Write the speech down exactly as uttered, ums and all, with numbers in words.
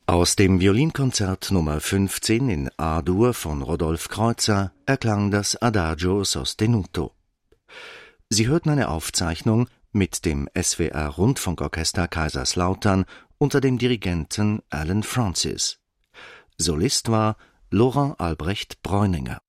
Aus dem Violinkonzert Nummer fünfzehn in A-Dur von Rodolphe Kreutzer erklang das Adagio sostenuto. Sie hörten eine Aufzeichnung mit dem S W R-Rundfunkorchester Kaiserslautern unter dem Dirigenten Alan Francis. Solist war Laurent Albrecht Breuninger.